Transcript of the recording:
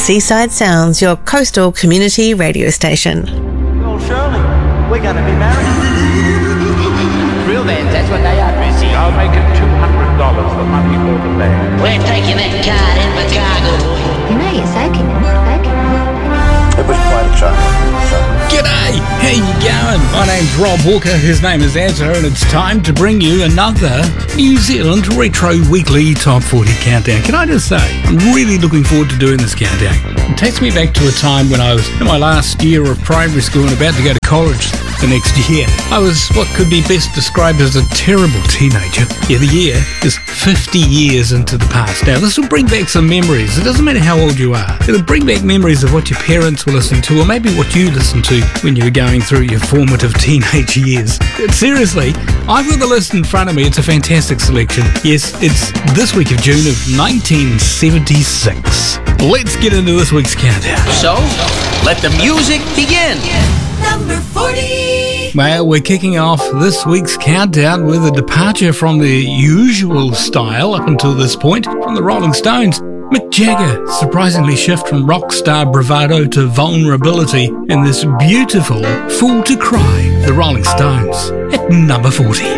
Seaside Sounds, your coastal community radio station. Well, Shirley, we're going to be married. Real bands, that's what they are, Chrissy. I'll make it $200 for money for the band. We're taking that card in for cargo. You know you're soaking it. It was quite a shock. G'day! How you going? My name's Rob Walker, his name is Azza, and it's time to bring you another New Zealand Retro Weekly Top 40 Countdown. Can I just say, I'm really looking forward to doing this countdown. It takes me back to a time when I was in my last year of primary school and about to go to college the next year. I was what could be best described as a terrible teenager. Yeah, the year is 50 years into the past. Now, this will bring back some memories. It doesn't matter how old you are. It'll bring back memories of what your parents were listening to, or maybe what you listened to when you were going through your formative teenage years. But seriously, I've got the list in front of me. It's a fantastic selection. Yes, it's this week of June of 1976. Let's get into this week's countdown. So, let the music begin. Number 40. Well, we're kicking off this week's countdown with a departure from the usual style up until this point from the Rolling Stones. Mick Jagger surprisingly shift from rock star bravado to vulnerability in this beautiful Fool to Cry, the Rolling Stones, at number 40.